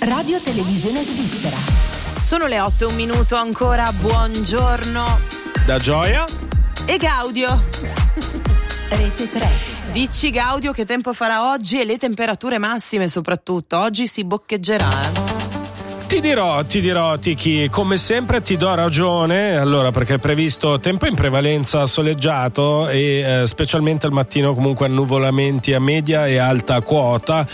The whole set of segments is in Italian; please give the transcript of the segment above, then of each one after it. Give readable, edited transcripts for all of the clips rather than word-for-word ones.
Radio Televisione Svizzera. Sono le 8:01 ancora, buongiorno. Da Gioia e Gaudio. Rete 3. Dici Gaudio che tempo farà oggi e le temperature massime soprattutto. Oggi si boccheggerà. Ti dirò Tiki, come sempre ti do ragione, allora, perché è previsto tempo in prevalenza soleggiato e specialmente al mattino comunque annuvolamenti a media e alta quota.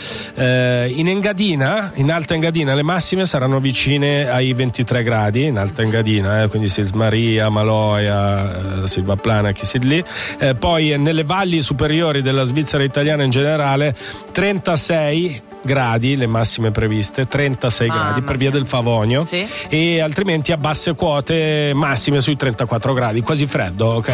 In Alta Engadina le massime saranno vicine ai 23 gradi in Alta Engadina, quindi Sils Maria, Maloja, Silvaplana, chi si lì. Poi nelle valli superiori della Svizzera italiana in generale 36 gradi le massime previste, 36 gradi per via del Favonio, sì. E altrimenti a basse quote massime sui 34 gradi, quasi freddo, ok?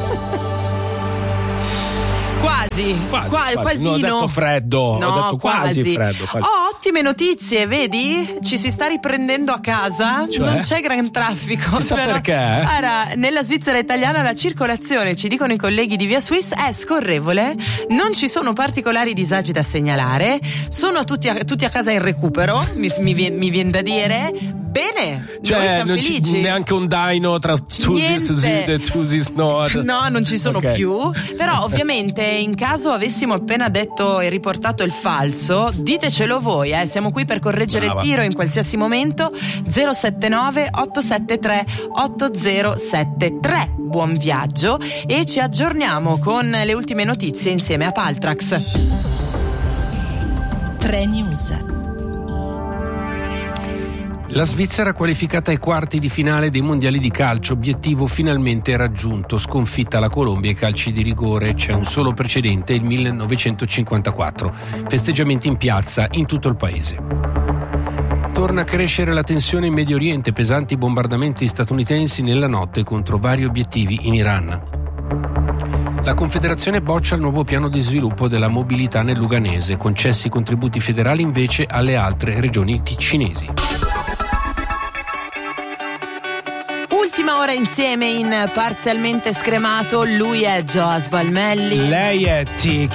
Quasi. Non ho detto freddo, no, ho detto quasi freddo. Ottime notizie, vedi? Ci si sta riprendendo a casa, cioè? Non c'è gran traffico. Chissà perché? Allora, nella Svizzera italiana la circolazione, ci dicono i colleghi di Via Swiss, è scorrevole, non ci sono particolari disagi da segnalare, sono tutti a casa in recupero, mi viene da dire. Bene, cioè, noi siamo non felici. Neanche un daino tra Tusis Sud e Tusis Nord. No, non ci sono più. Però ovviamente in caso avessimo appena detto e riportato il falso, ditecelo voi, siamo qui per correggere il tiro in qualsiasi momento. 079 873 8073. Buon viaggio e ci aggiorniamo con le ultime notizie insieme a Paltrax. 3 News. La Svizzera qualificata ai quarti di finale dei mondiali di calcio, obiettivo finalmente raggiunto, sconfitta la Colombia ai calci di rigore, c'è un solo precedente, il 1954, festeggiamenti in piazza in tutto il paese. Torna a crescere la tensione in Medio Oriente, pesanti bombardamenti statunitensi nella notte contro vari obiettivi in Iran. La Confederazione boccia il nuovo piano di sviluppo della mobilità nel Luganese, concessi contributi federali invece alle altre regioni cinesi. Ultima ora insieme in Parzialmente Scremato, lui è Joas Balmelli. Lei è Tiki.